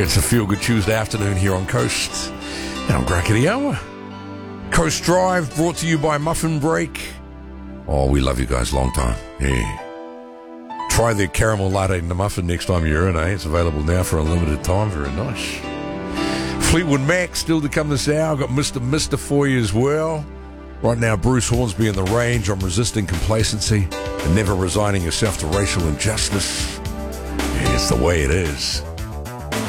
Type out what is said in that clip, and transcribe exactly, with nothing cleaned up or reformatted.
It's a feel-good Tuesday afternoon here on Coast. And I'm Grackety Hour. Coast Drive brought to you by Muffin Break. Oh, we love you guys. Long time. Yeah. Try the caramel latte in the muffin next time you're in, eh? It's available now for a limited time. Very nice. Fleetwood Mac still to come this hour. Got Mister Mister for you as well. Right now, Bruce Hornsby in the range on resisting complacency and never resigning yourself to racial injustice. Yeah, it's the way it is.